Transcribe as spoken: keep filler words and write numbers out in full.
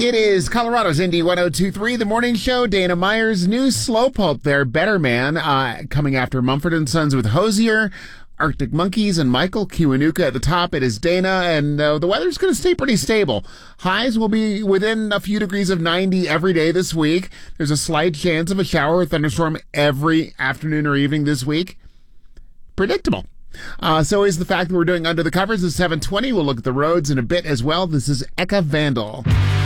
It is Colorado's Indy one oh two point three, the morning show. Dana Myers, new Slowpoke there, Better Man, uh, coming after Mumford and Sons with Hosier, Arctic Monkeys, and Michael Kiwanuka at the top. It is Dana, and uh, the weather's going to stay pretty stable. Highs will be within a few degrees of ninety every day this week. There's a slight chance of a shower or thunderstorm every afternoon or evening this week. Predictable. Uh, so is the fact that we're doing Under the Covers at seven twenty. We'll look at the roads in a bit as well. This is Eka Vandal.